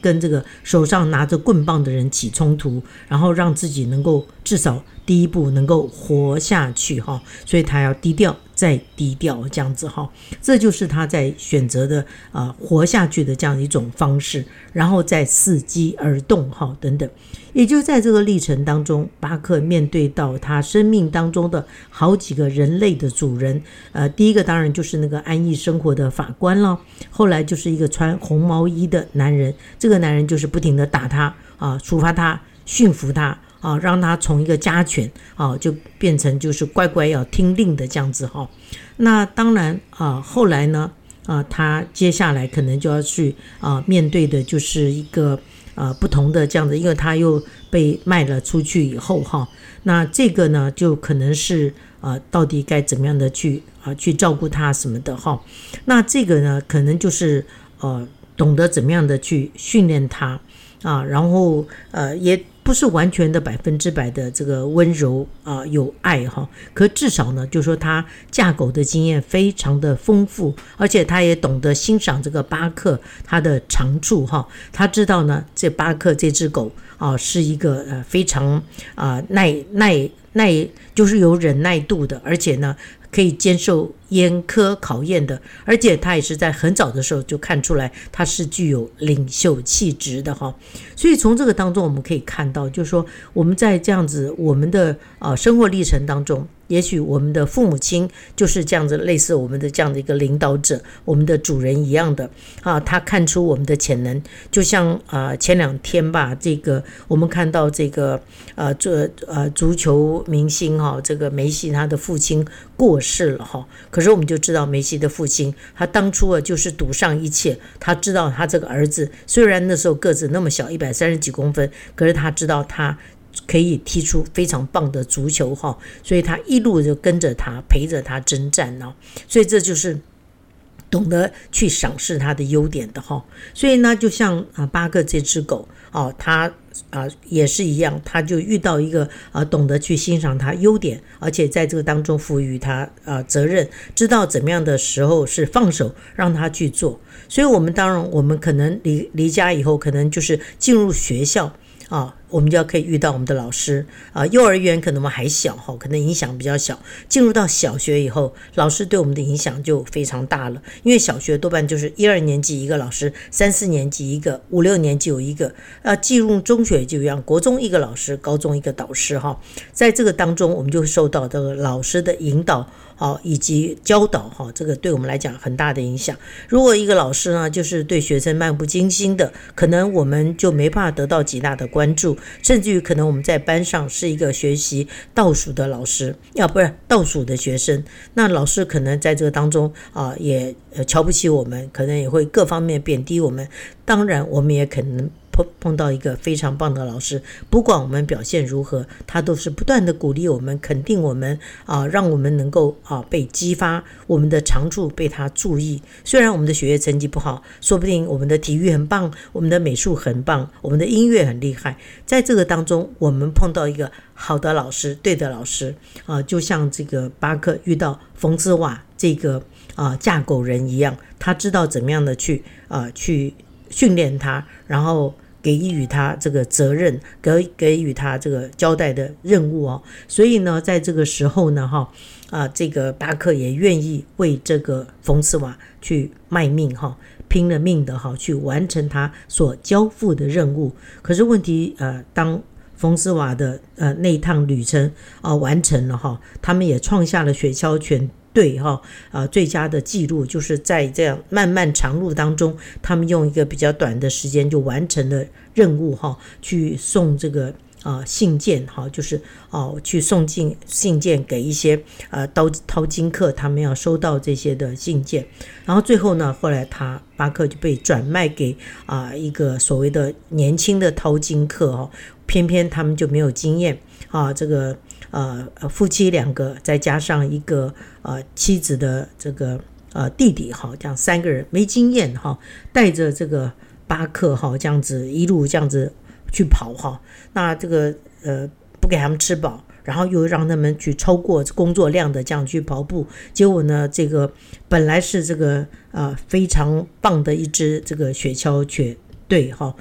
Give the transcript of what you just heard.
跟这个手上拿着棍棒的人起冲突，然后让自己能够至少第一步能够活下去哈，所以他要低调再低调这样子哈，这就是他在选择的活下去的这样一种方式，然后再伺机而动哈等等。也就在这个历程当中，巴克面对到他生命当中的好几个人类的主人，第一个当然就是那个安逸生活的法官了，后来就是一个穿红毛衣的男人，这个男人就是不停的打他处罚他，驯服他让他从一个家犬就变成就是乖乖要听令的这样子哈。那当然后来呢他接下来可能就要去面对的就是一个不同的这样子，因为他又被卖了出去以后哈，那这个呢就可能是到底该怎么样的去照顾他什么的哈。那这个呢可能就是懂得怎么样的去训练他然后也不是完全的100%的这个温柔有爱哈，可至少呢就是说他架狗的经验非常的丰富，而且他也懂得欣赏这个巴克他的长处哈。他知道呢这巴克这只狗是一个非常耐就是有忍耐度的，而且呢可以接受严苛考验的，而且他也是在很早的时候就看出来他是具有领袖气质的哈。所以从这个当中我们可以看到，就是说我们在这样子我们的生活历程当中，也许我们的父母亲就是这样子类似我们的这样的一个领导者，我们的主人一样的他看出我们的潜能，就像前2天吧，这个我们看到这个足球明星这个梅西他的父亲过世了哈，可是我们就知道梅西的父亲他当初就是赌上一切，他知道他这个儿子虽然那时候个子那么小130几公分，可是他知道他可以踢出非常棒的足球哈，所以他一路就跟着他陪着他征战所以这就是懂得去赏识他的优点的哈。所以呢就像巴克这只狗他也是一样，他就遇到一个懂得去欣赏他优点，而且在这个当中赋予他责任，知道怎么样的时候是放手让他去做。所以我们当然我们可能离家以后可能就是进入学校我们就要可以遇到我们的老师幼儿园可能我们还小可能影响比较小，进入到小学以后，老师对我们的影响就非常大了，因为小学多半就是1、2年级一个老师，3、4年级一个，5、6年级有一个进入中学就一样，国中一个老师，高中一个导师在这个当中我们就受到这个老师的引导以及教导这个对我们来讲很大的影响。如果一个老师呢就是对学生漫不经心的，可能我们就没办法得到极大的关注，甚至于可能我们在班上是一个学习倒数的老师，不是倒数的学生，那老师可能在这个当中也瞧不起我们，可能也会各方面贬低我们。当然我们也可能碰到一个非常棒的老师，不管我们表现如何，他都是不断的鼓励我们，肯定我们让我们能够被激发，我们的长处被他注意。虽然我们的学业成绩不好，说不定我们的体育很棒，我们的美术很棒，我们的音乐很厉害，在这个当中我们碰到一个好的老师，对的老师就像这个巴克遇到冯兹瓦这个架狗人一样，他知道怎么样的去训练他，然后给予他这个责任，给予他这个交代的任务所以呢在这个时候呢这个巴克也愿意为这个冯兹瓦去卖命拼了命的去完成他所交付的任务。可是问题当冯兹瓦的那一趟旅程完成了他们也创下了雪橇犬队最佳的记录，就是在这样漫漫长路当中，他们用一个比较短的时间就完成了任务去送这个信件就是去送进信件给一些淘金客，他们要收到这些的信件。然后最后呢，后来巴克就被转卖给一个所谓的年轻的淘金客偏偏他们就没有经验这个夫妻2个再加上一个妻子的这个弟弟这样3个人没经验带着这个巴克这样子一路这样子去跑那这个不给他们吃饱，然后又让他们去超过工作量的这样去跑步，结果呢这个本来是这个非常棒的一支这个雪橇犬队